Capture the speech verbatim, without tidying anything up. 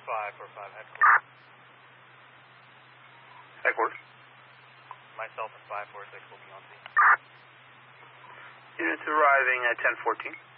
five four five, headquarters. Headquarters. Myself and five four six will be on scene. Units arriving at ten fourteen.